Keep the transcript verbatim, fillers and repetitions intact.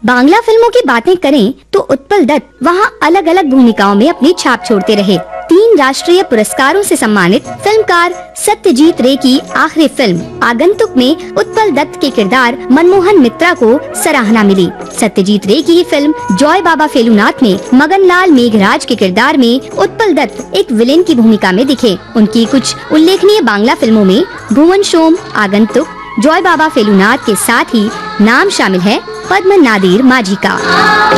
बांग्ला फिल्मों की बातें करें तो उत्पल दत्त वहां अलग अलग भूमिकाओं में अपनी छाप छोड़ते रहे। तीन राष्ट्रीय पुरस्कारों से सम्मानित फिल्मकार सत्यजीत रे की आखिरी फिल्म आगंतुक में उत्पल दत्त के किरदार मनमोहन मित्रा को सराहना मिली। सत्यजीत रे की ये फिल्म जॉय बाबा फेलुनाथ में मगनलाल मेघराज के किरदार में उत्पल दत्त एक विलेन की भूमिका में दिखे। उनकी कुछ उल्लेखनीय बांग्ला फिल्मों में भुवन सोम, आगंतुक, जॉय बाबा फेलुनाथ के साथ ही नाम शामिल है पद्म नादिर माझी का।